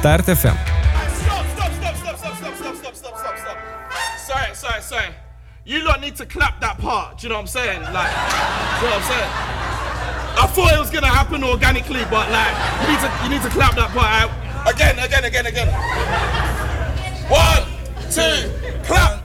Start FM. Stop. Sorry. You lot need to clap that part. Do you know what I'm saying? Like, do you know what I'm saying? I thought it was gonna happen organically, but like, you need to clap that part out. Again. 1, 2, clap.